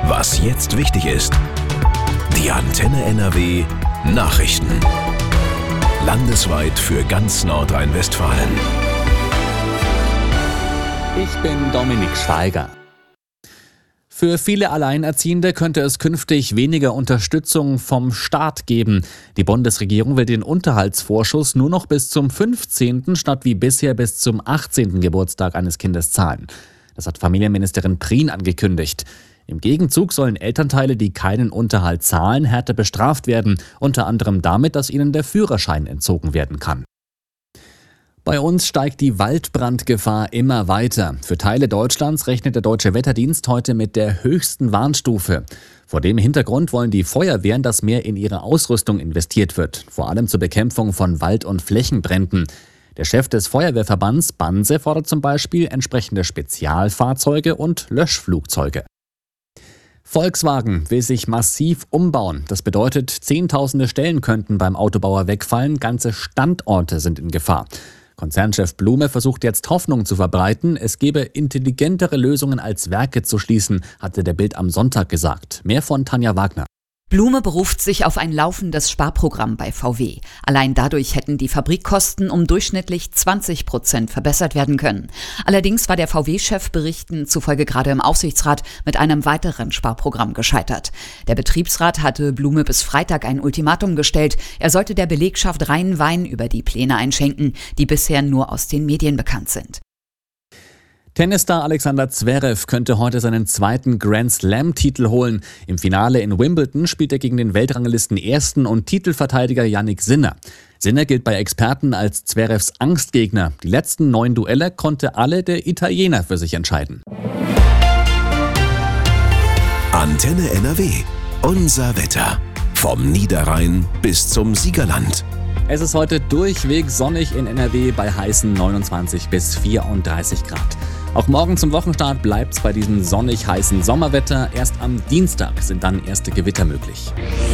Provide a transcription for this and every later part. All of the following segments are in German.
Was jetzt wichtig ist. Die Antenne NRW Nachrichten. Landesweit für ganz Nordrhein-Westfalen. Ich bin Dominik Schweiger. Für viele Alleinerziehende könnte es künftig weniger Unterstützung vom Staat geben. Die Bundesregierung will den Unterhaltsvorschuss nur noch bis zum 15. statt wie bisher bis zum 18. Geburtstag eines Kindes zahlen. Das hat Familienministerin Prien angekündigt. Im Gegenzug sollen Elternteile, die keinen Unterhalt zahlen, härter bestraft werden, unter anderem damit, dass ihnen der Führerschein entzogen werden kann. Bei uns steigt die Waldbrandgefahr immer weiter. Für Teile Deutschlands rechnet der Deutsche Wetterdienst heute mit der höchsten Warnstufe. Vor dem Hintergrund wollen die Feuerwehren, dass mehr in ihre Ausrüstung investiert wird, vor allem zur Bekämpfung von Wald- und Flächenbränden. Der Chef des Feuerwehrverbands Banse fordert zum Beispiel entsprechende Spezialfahrzeuge und Löschflugzeuge. Volkswagen will sich massiv umbauen. Das bedeutet, Zehntausende Stellen könnten beim Autobauer wegfallen, ganze Standorte sind in Gefahr. Konzernchef Blume versucht jetzt Hoffnung zu verbreiten, es gebe intelligentere Lösungen als Werke zu schließen, hatte der Bild am Sonntag gesagt. Mehr von Tanja Wagner. Blume beruft sich auf ein laufendes Sparprogramm bei VW. Allein dadurch hätten die Fabrikkosten um durchschnittlich 20% verbessert werden können. Allerdings war der VW-Chef Berichten zufolge gerade im Aufsichtsrat mit einem weiteren Sparprogramm gescheitert. Der Betriebsrat hatte Blume bis Freitag ein Ultimatum gestellt. Er sollte der Belegschaft reinen Wein über die Pläne einschenken, die bisher nur aus den Medien bekannt sind. Tennisstar Alexander Zverev könnte heute seinen zweiten Grand-Slam-Titel holen. Im Finale in Wimbledon spielt er gegen den Weltranglisten-Ersten und Titelverteidiger Jannik Sinner. Sinner gilt bei Experten als Zverevs Angstgegner. Die letzten 9 Duelle konnte alle der Italiener für sich entscheiden. Antenne NRW. Unser Wetter. Vom Niederrhein bis zum Siegerland. Es ist heute durchweg sonnig in NRW bei heißen 29 bis 34 Grad. Auch morgen zum Wochenstart bleibt es bei diesem sonnig heißen Sommerwetter. Erst am Dienstag sind dann erste Gewitter möglich.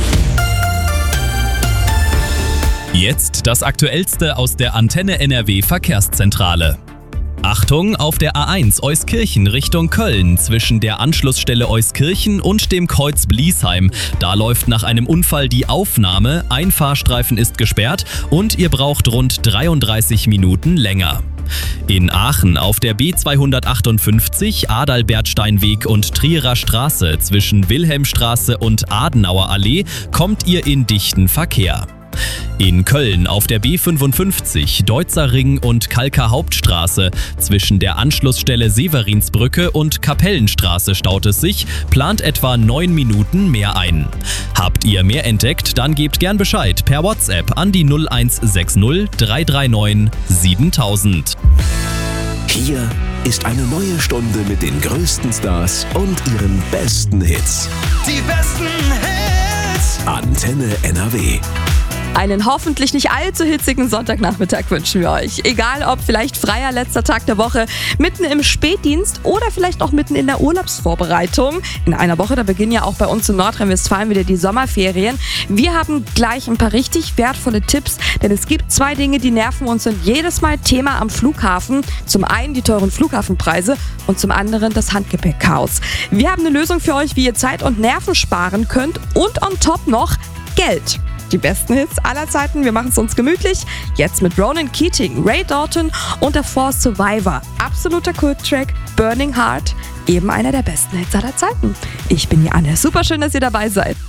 Jetzt das Aktuellste aus der Antenne NRW Verkehrszentrale. Achtung, auf der A1 Euskirchen Richtung Köln zwischen der Anschlussstelle Euskirchen und dem Kreuz Bliesheim. Da läuft nach einem Unfall die Aufnahme, ein Fahrstreifen ist gesperrt und ihr braucht rund 33 Minuten länger. In Aachen auf der B258 Adalbertsteinweg und Trierer Straße zwischen Wilhelmstraße und Adenauer Allee kommt ihr in dichten Verkehr. In Köln auf der B55 Deutzer Ring und Kalker Hauptstraße zwischen der Anschlussstelle Severinsbrücke und Kapellenstraße staut es sich, plant etwa 9 Minuten mehr ein. Habt ihr mehr entdeckt, dann gebt gern Bescheid per WhatsApp an die 0160 339 7000. Hier ist eine neue Stunde mit den größten Stars und ihren besten Hits. Die besten Hits! Antenne NRW. Einen hoffentlich nicht allzu hitzigen Sonntagnachmittag wünschen wir euch. Egal ob vielleicht freier letzter Tag der Woche, mitten im Spätdienst oder vielleicht auch mitten in der Urlaubsvorbereitung. In einer Woche, da beginnen ja auch bei uns in Nordrhein-Westfalen wieder die Sommerferien. Wir haben gleich ein paar richtig wertvolle Tipps, denn es gibt 2 Dinge, die nerven uns und jedes Mal Thema am Flughafen. Zum einen die teuren Flughafenpreise und zum anderen das Handgepäckchaos. Wir haben eine Lösung für euch, wie ihr Zeit und Nerven sparen könnt und on top noch Geld. Die besten Hits aller Zeiten, wir machen es uns gemütlich. Jetzt mit Ronan Keating, Ray Dalton und davor Survivor. Absoluter Kulttrack, Burning Heart, eben einer der besten Hits aller Zeiten. Ich bin die Anne, super schön, dass ihr dabei seid.